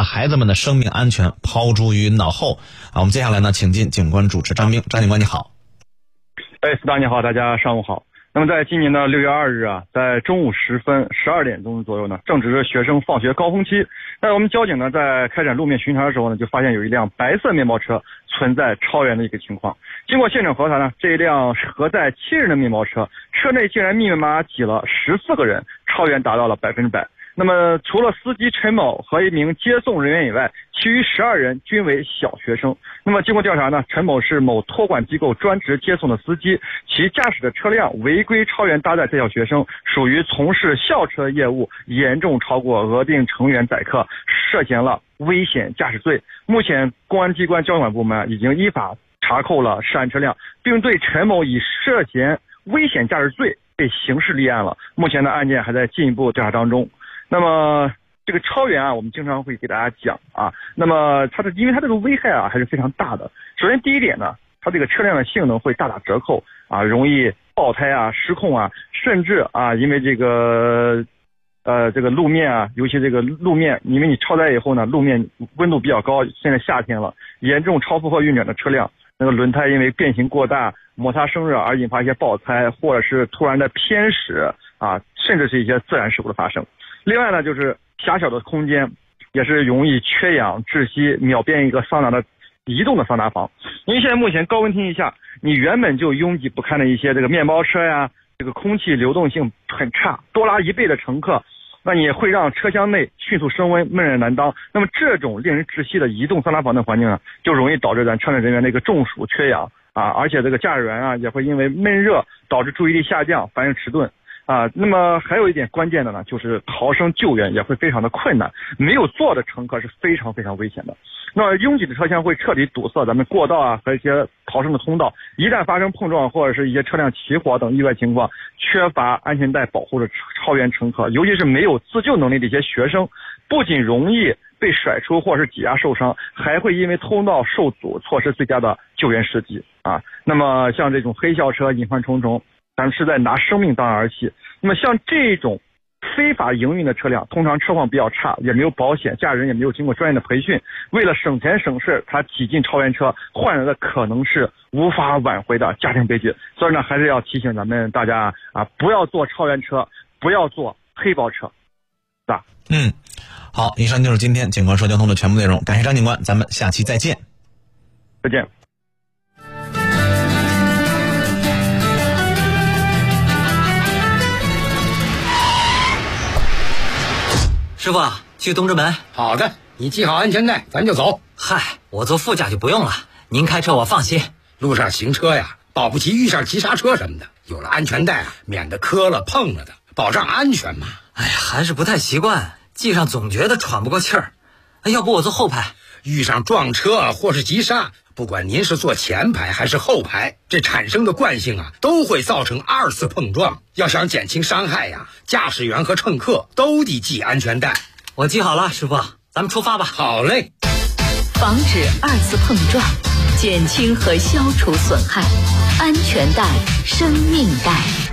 孩子们的生命安全抛诸于脑后啊。我们接下来呢，请进警官主持张兵，张警官你好。 司大你好，大家上午好。那么在今年的6月2日啊，在中午时分12点钟左右呢，正值学生放学高峰期。那我们交警呢，在开展路面巡查的时候呢，就发现有一辆白色面包车存在超员的一个情况。经过现场核查呢，这一辆核载7人的面包车，车内竟然密密麻麻挤了14个人，超员达到了100%。那么除了司机陈某和一名接送人员以外，其余12人均为小学生。那么经过调查呢，陈某是某托管机构专职接送的司机，其驾驶的车辆违规超员搭载在校学生，属于从事校车业务，严重超过额定成员载客，涉嫌了危险驾驶罪。目前公安机关交管部门已经依法查扣了涉案车辆，并对陈某以涉嫌危险驾驶罪被刑事立案了。目前的案件还在进一步调查当中。那么这个超员啊，我们经常会给大家讲啊，那么因为它这个危害啊还是非常大的。首先第一点呢，它这个车辆的性能会大打折扣啊，容易爆胎啊、失控啊，甚至啊因为这个路面啊，尤其这个路面，因为你超载以后呢，路面温度比较高，现在夏天了，严重超负荷运转的车辆，那个轮胎因为变形过大、摩擦生热而引发一些爆胎，或者是突然的偏驶啊，甚至是一些自燃事故的发生。另外呢，就是狭小的空间也是容易缺氧窒息，秒变一个移动的桑拿房。因为现在目前高温天气下，你原本就拥挤不堪的一些这个面包车呀，这个空气流动性很差，多拉1倍的乘客，那你会让车厢内迅速升温，闷热难当。那么这种令人窒息的移动桑拿房的环境呢，就容易导致咱车内人员的一个中暑缺氧啊，而且这个驾驶员啊也会因为闷热导致注意力下降，反应迟钝。那么还有一点关键的呢，就是逃生救援也会非常的困难，没有座的乘客是非常非常危险的。那拥挤的车厢会彻底堵塞咱们过道啊和一些逃生的通道，一旦发生碰撞或者是一些车辆起火等意外情况，缺乏安全带保护的超员乘客，尤其是没有自救能力的一些学生，不仅容易被甩出或是挤压受伤，还会因为通道受阻错失最佳的救援时机啊。那么像这种黑校车隐患重重，咱们是在拿生命当儿戏。那么像这种非法营运的车辆，通常车况比较差，也没有保险，驾驶人也没有经过专业的培训，为了省钱省事，他挤进超员车，换来的可能是无法挽回的家庭悲剧。所以呢，还是要提醒咱们大家啊，不要坐超员车，不要坐黑包车，是吧？ 好，以上就是今天警官说交通的全部内容，感谢张警官，咱们下期再见。 再见。 师傅，去东直门。 好的，你系好安全带，咱就走。 嗨，我坐副驾就不用了，您开车我放心。 路上行车呀，保不齐遇上急刹车什么的，有了安全带啊，免得磕了碰了的，保障安全嘛。 哎呀，还是不太习惯，系上总觉得喘不过气儿。要不我坐后排？ 遇上撞车或是急刹，不管您是坐前排还是后排，这产生的惯性啊，都会造成2次碰撞。要想减轻伤害呀，驾驶员和乘客都得系安全带。 我系好了，师傅，咱们出发吧。 好嘞。 防止2次碰撞，减轻和消除损害，安全带，生命带。